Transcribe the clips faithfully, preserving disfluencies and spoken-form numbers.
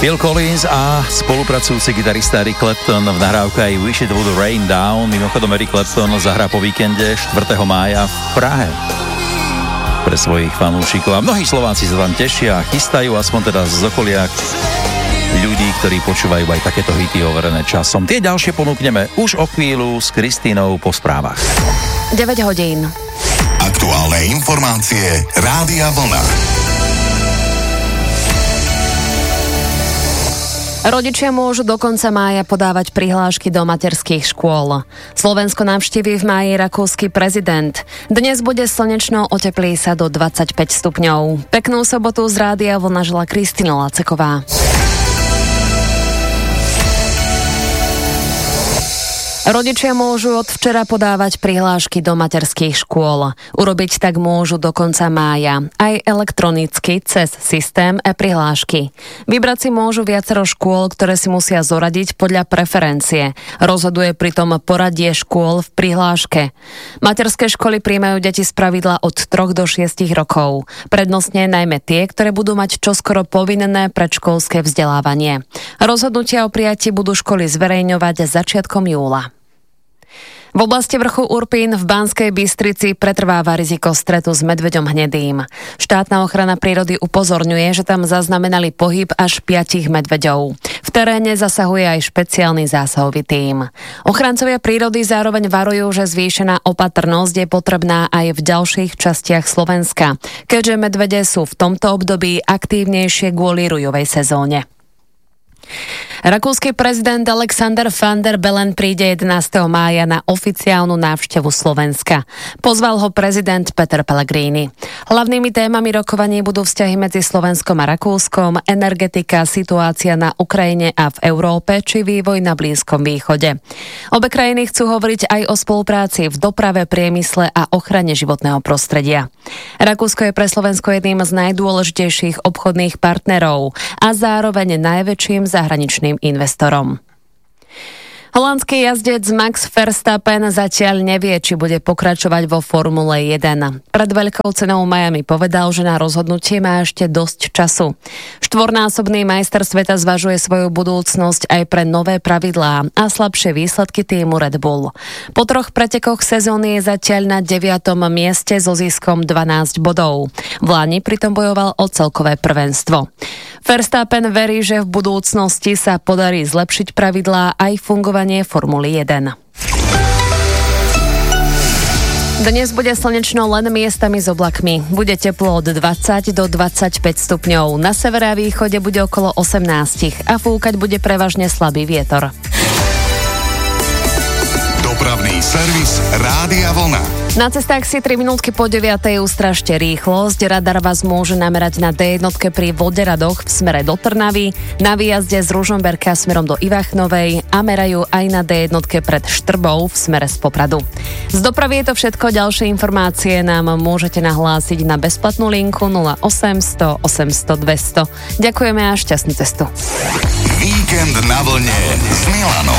Phil Collins a spolupracujúci gitarista Eric Clapton v nahrávke I Wish It Would Rain Down. Mimochodom Eric Clapton zahrá po víkende štvrtého mája v Prahe pre svojich fanúšikov. A mnohí Slováci sa tam tešia a chystajú, aspoň teda z okolia ľudí, ktorí počúvajú aj takéto hity overené časom. Tie ďalšie ponúkneme už o chvíľu s Kristínou po správach. deväť hodín. Aktuálne informácie Rádia Vlna. Rodičia môžu do konca mája podávať prihlášky do materských škôl. Slovensko navštíví v máji rakúsky prezident. Dnes bude slnečno, oteplí sa do dvadsaťpäť stupňov. Peknú sobotu z Rádia Vlna želá Kristína Laceková. Rodičia môžu od včera podávať prihlášky do materských škôl. Urobiť tak môžu do konca mája. Aj elektronicky cez systém e-prihlášky. Vybrať si môžu viacero škôl, ktoré si musia zoradiť podľa preferencie. Rozhoduje pritom poradie škôl v prihláške. Materské školy prijímajú deti spravidla od troch do šiestich rokov. Prednostne najmä tie, ktoré budú mať čoskoro povinné predškolské vzdelávanie. Rozhodnutia o prijatí budú školy zverejňovať začiatkom júla. V oblasti vrchu Urpín v Banskej Bystrici pretrváva riziko stretu s medveďom hnedým. Štátna ochrana prírody upozorňuje, že tam zaznamenali pohyb až piatich medveďov. V teréne zasahuje aj špeciálny zásahový tím. Ochrancovia prírody zároveň varujú, že zvýšená opatrnosť je potrebná aj v ďalších častiach Slovenska, keďže medvede sú v tomto období aktívnejšie kvôli rujovej sezóne. Rakúsky prezident Alexander Van der Bellen príde jedenásteho mája na oficiálnu návštevu Slovenska. Pozval ho prezident Peter Pellegrini. Hlavnými témami rokovaní budú vzťahy medzi Slovenskom a Rakúskom, energetika, situácia na Ukrajine a v Európe či vývoj na Blízkom východe. Obe krajiny chcú hovoriť aj o spolupráci v doprave, priemysle a ochrane životného prostredia. Rakúsko je pre Slovensko jedným z najdôležitejších obchodných partnerov a zároveň najväčším zahraničným investorom. Holandský jazdec Max Verstappen zatiaľ nevie, či bude pokračovať vo Formule jeden. Pred veľkou cenou Miami povedal, že na rozhodnutie má ešte dosť času. Štvornásobný majster sveta zvažuje svoju budúcnosť aj pre nové pravidlá a slabšie výsledky týmu Red Bull. Po troch pretekoch sezóny je zatiaľ na deviatom mieste so ziskom dvanásť bodov. V lani pritom bojoval o celkové prvenstvo. Verstappen verí, že v budúcnosti sa podarí zlepšiť pravidlá aj fungovanie Formuly jeden. Dnes bude slnečno len miestami s oblakmi. Bude teplo od dvadsať do dvadsaťpäť stupňov. Na severe a východe bude okolo osemnásť a fúkať bude prevažne slabý vietor. Dopravný servis Rádia Vlna. Na cestách si tri minútky po deviatej ustražte rýchlosť. Radar vás môže namerať na dé jedna pri Voderadoch v smere do Trnavy, na výjazde z Ružomberka smerom do Ivachnovej a merajú aj na dé jedna pred Štrbou v smere z Popradu. Z dopravy je to všetko. Ďalšie informácie nám môžete nahlásiť na bezplatnú linku nula osem sto osemsto dvesto. Ďakujeme a šťastnú cestu. Víkend na vlne s Milanom.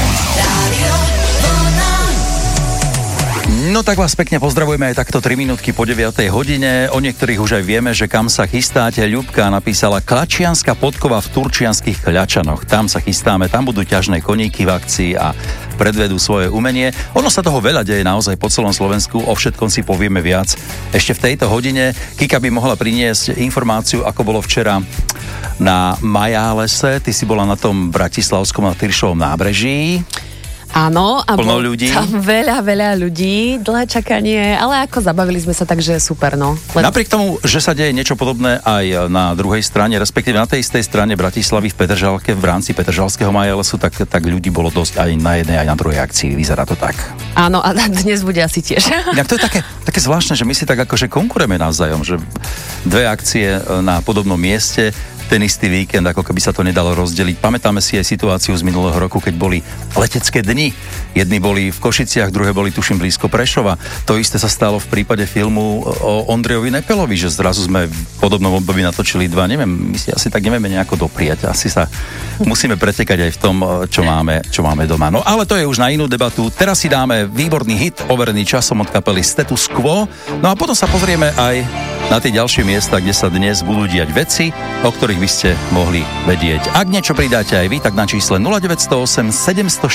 No tak vás pekne pozdravujeme aj takto tri minútky po deviatej hodine. O niektorých už aj vieme, že kam sa chystáte. Ľubka napísala Klačianska podkova v Turčianskych Kľačanoch. Tam sa chystáme, tam budú ťažné koníky v akcii a predvedú svoje umenie. Ono sa toho veľa deje naozaj po celom Slovensku, o všetkom si povieme viac. Ešte v tejto hodine Kika by mohla priniesť informáciu, ako bolo včera na Majálese. Ty si bola na tom bratislavskom na Tyršovom nábreží. Áno, a plno bolo ľudí. Tam veľa, veľa ľudí, dlhé čakanie, ale ako zabavili sme sa, takže super, no. Len... Napriek tomu, že sa deje niečo podobné aj na druhej strane, respektíve na tej istej strane Bratislavy v Petržalke, v rámci Petržalského Majalesu, tak, tak ľudí bolo dosť aj na jednej, aj na druhej akcii, vyzerá to tak. Áno, a dnes bude asi tiež. Inak to je také, také zvláštne, že my si tak akože konkurujeme navzájom, že dve akcie na podobnom mieste, ten istý víkend, ako keby sa to nedalo rozdeliť. Pamätáme si aj situáciu z minulého roku, keď boli letecké dni dni. Jedni boli v Košiciach, druhé boli tuším blízko Prešova. To isté sa stalo v prípade filmu o Ondrejovi Nepelovi, že zrazu sme v podobnom období natočili dva, neviem, my si asi tak nevieme nejako dopriať. Asi sa musíme pretekať aj v tom, čo máme, čo máme doma. No ale to je už na inú debatu. Teraz si dáme výborný hit, overený časom od kapely Status Quo. No a potom sa pozrieme aj na tie ďalšie miesta, kde sa dnes budú diať veci, o ktorých by ste mohli vedieť. Ak niečo pridáte aj vy, tak na čísle nula deväť nula osem sedem štyri